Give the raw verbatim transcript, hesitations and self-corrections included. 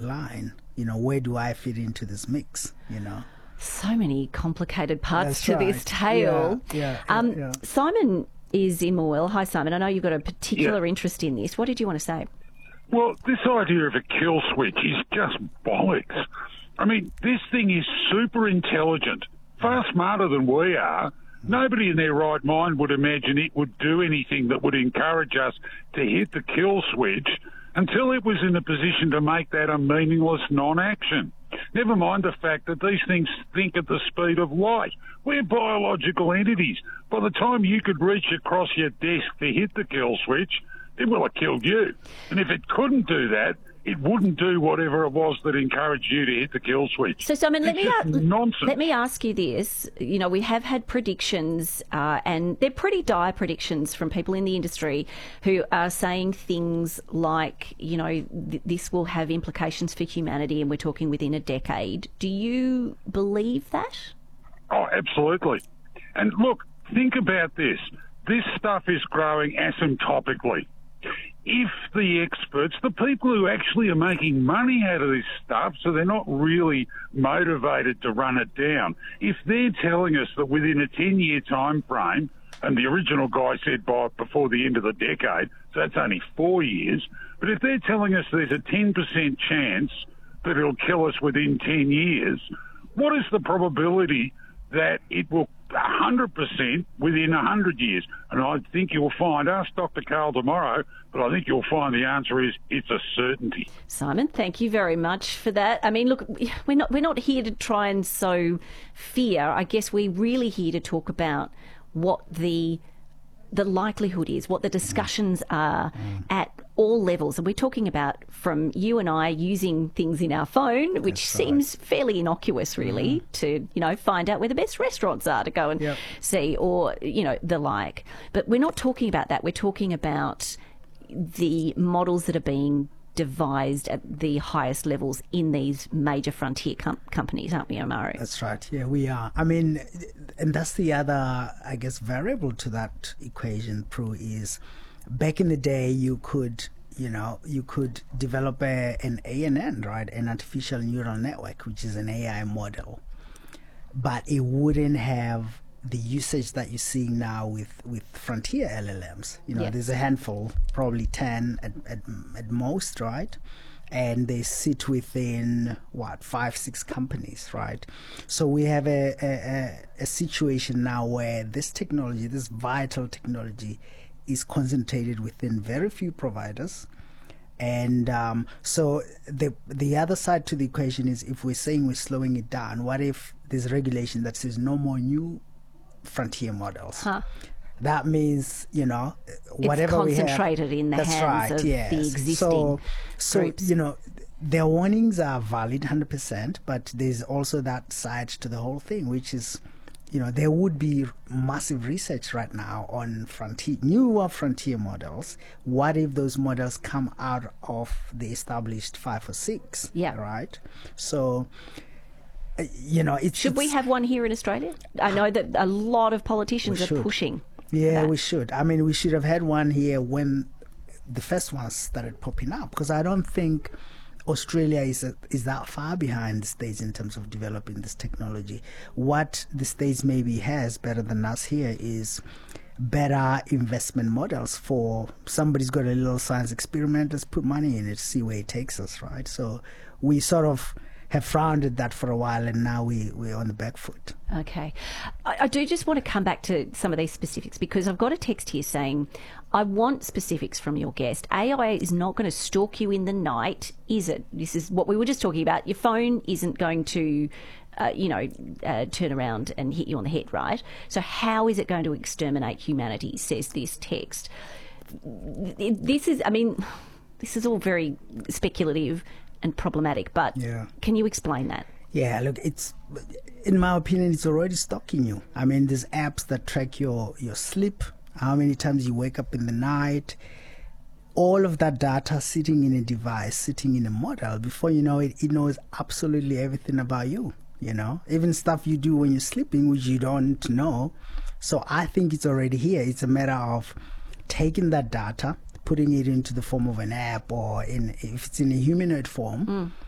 line? You know, where do I fit into this mix, you know? So many complicated parts That's to right. this tale. Yeah, yeah, um, yeah. Simon is in Morwell. Hi, Simon. I know you've got a particular Yeah. interest in this. What did you want to say? Well, this idea of a kill switch is just bollocks. I mean, this thing is super intelligent, far smarter than we are. Nobody in their right mind would imagine it would do anything that would encourage us to hit the kill switch until it was in a position to make that a meaningless non-action. Never mind the fact that these things think at the speed of light. We're biological entities. By the time you could reach across your desk to hit the kill switch, it will have killed you. And if it couldn't do that, it wouldn't do whatever it was that encouraged you to hit the kill switch. So, Simon, let It's me, just a- nonsense. let me ask you this. You know, we have had predictions, uh, and they're pretty dire predictions from people in the industry who are saying things like, you know, th- this will have implications for humanity, and we're talking within a decade. Do you believe that? Oh, absolutely. And look, think about this. This stuff is growing asymptotically. If the experts, the people who actually are making money out of this stuff, so they're not really motivated to run it down, if they're telling us that within a ten-year time frame, and the original guy said by before the end of the decade, so that's only four years, but if they're telling us there's a ten percent chance that it'll kill us within ten years, what is the probability that it will one hundred percent within one hundred years? And I think you'll find, ask Doctor Carl tomorrow, but I think you'll find the answer is it's a certainty. Simon, thank you very much for that. I mean, look, we're not we're not here to try and sow fear. I guess we're really here to talk about what the the likelihood is, what the discussions are mm. at all levels. And we're talking about from you and I using things in our phone, which That's seems right. fairly innocuous, really, mm. to, you know, find out where the best restaurants are to go and yep. see, or, you know, the like. But we're not talking about that. We're talking about the models that are being devised at the highest levels in these major frontier com- companies, aren't we, Amaru? That's right. Yeah, we are. I mean, and that's the other, I guess, variable to that equation, Prue, is back in the day you could, you know, you could develop a, an A N N, right, an artificial neural network, which is an A I model, but it wouldn't have the usage that you're seeing now with, with frontier L L Ms. You know, yes. there's a handful, probably ten at, at, at most, right? And they sit within, what, five, six companies, right? So we have a, a, a situation now where this technology, this vital technology, is concentrated within very few providers. And um, so the the other side to the equation is, if we're saying we're slowing it down, what if there's regulation that says no more new frontier models? Huh. That means, you know, whatever it's concentrated we have, in the that's hands right, of yes. the existing so, so, groups. you know, their warnings are valid one hundred percent, but there's also that side to the whole thing, which is, you know, there would be massive research right now on frontier, newer frontier models. What if those models come out of the established five or six? Yeah. Right? So, uh, you know, it's... Should it's, we have one here in Australia? I know that a lot of politicians are pushing. Yeah, that. we should. I mean, we should have had one here when the first ones started popping up, because I don't think Australia is a, is that far behind the States in terms of developing this technology. What the States maybe has better than us here is better investment models for somebody's got a little science experiment, let's put money in it, see where it takes us, right? So we sort of have frowned at that for a while, and now we, we're on the back foot. Okay. I, I do just want to come back to some of these specifics, because I've got a text here saying, I want specifics from your guest. A I is not going to stalk you in the night, is it? This is what we were just talking about. Your phone isn't going to, uh, you know, uh, turn around and hit you on the head, right? So how is it going to exterminate humanity, says this text. This is, I mean, this is all very speculative and problematic, but yeah. Can you explain that? Yeah, look, it's, in my opinion, it's already stalking you. I mean, there's apps that track your, your sleep, how many times you wake up in the night, all of that data sitting in a device, sitting in a model. Before you know it, it knows absolutely everything about you, you know, even stuff you do when you're sleeping, which you don't know. So I think it's already here. It's a matter of taking that data, putting it into the form of an app, or in if it's in a humanoid form, mm.